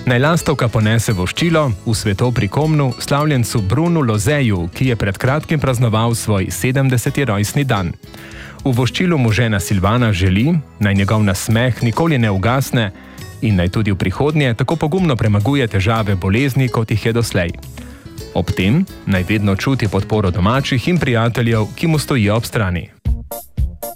Naj lastovka ponese voščilo v sveto prikomnu slavljencu Brunu Lozeju, ki je pred kratkim praznoval svoj 70. rojstni dan. V voščilu mu žena Silvana želi, naj njegov nasmeh nikoli ne ugasne in naj tudi v prihodnje tako pogumno premaguje težave bolezni, kot jih je doslej. Ob tem naj vedno čuti podporo domačih in prijateljev, ki mu stojijo ob strani.